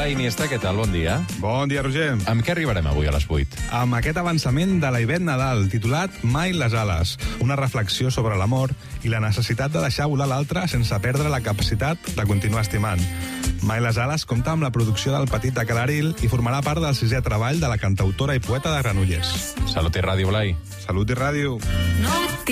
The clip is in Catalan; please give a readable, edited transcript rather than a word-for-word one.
Blai Iniesta, què tal? Bon dia. Bon dia, Roger. Amb què arribarem avui a les 8? Amb aquest avançament de la Ivette Nadal, titulat Mai les ales, una reflexió sobre l'amor i la necessitat de deixar volar l'altre sense perdre la capacitat de continuar estimant. Mai les ales compta amb la producció del Petit de Calaril i formarà part del 6è treball de la cantautora i poeta de Granollers. Salut i ràdio, Blai. Salut i ràdio. No